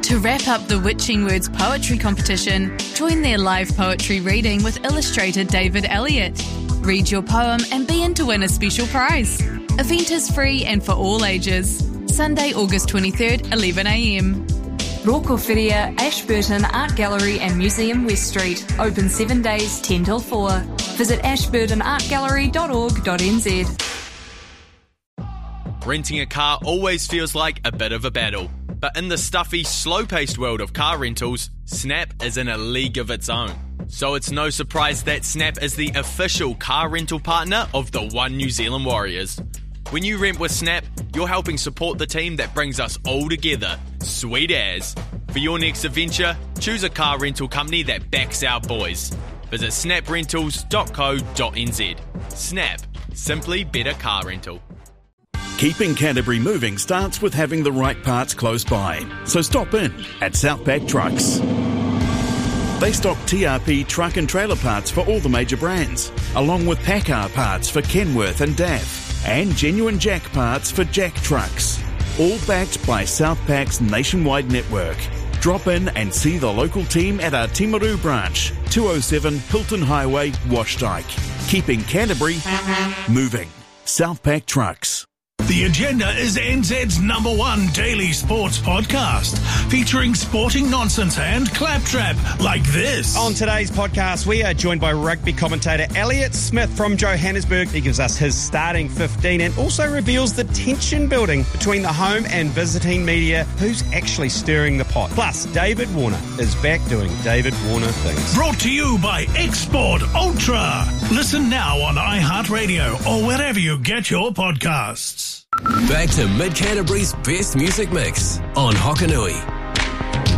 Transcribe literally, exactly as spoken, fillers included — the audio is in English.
To wrap up the Witching Words poetry competition, join their live poetry reading with illustrator David Elliott. Read your poem and be in to win a special prize. Event is free and for all ages. Sunday, August twenty-third, eleven a m. Rokowhiria, Ashburton Art Gallery and Museum West Street. Open seven days, ten till four. Visit ashburton art gallery dot org dot n z. Renting a car always feels like a bit of a battle. But in the stuffy, slow-paced world of car rentals, Snap is in a league of its own. So it's no surprise that Snap is the official car rental partner of the One New Zealand Warriors. When you rent with Snap, you're helping support the team that brings us all together. Sweet as. For your next adventure, choose a car rental company that backs our boys. Visit snap rentals dot co dot n z. Snap. Simply better car rental. Keeping Canterbury moving starts with having the right parts close by. So stop in at Southpack Trucks. They stock T R P truck and trailer parts for all the major brands, along with Packard parts for Kenworth and D A F, and genuine Jack parts for Jack trucks. All backed by Southpack's nationwide network. Drop in and see the local team at our Timaru branch, two oh seven Hilton Highway, Washdyke. Keeping Canterbury moving. Southpack Trucks. The Agenda is N Z's number one daily sports podcast, featuring sporting nonsense and claptrap like this. On today's podcast, we are joined by rugby commentator Elliott Smith from Johannesburg. He gives us his starting fifteen and also reveals the tension building between the home and visiting media. Who's actually stirring the pot? Plus, David Warner is back doing David Warner things. Brought to you by Export Ultra. Listen now on iHeartRadio or wherever you get your podcasts. Back to Mid Canterbury's best music mix on Hokanui.